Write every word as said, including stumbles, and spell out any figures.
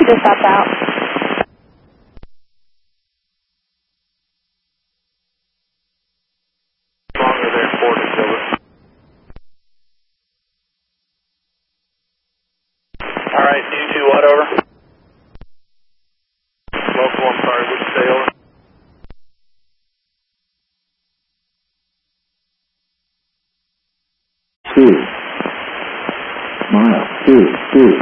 Just stopped out. Longer there, four to silver. All right, C two, what over? Local, I'm sorry, would you say over? Two. Mile two, two.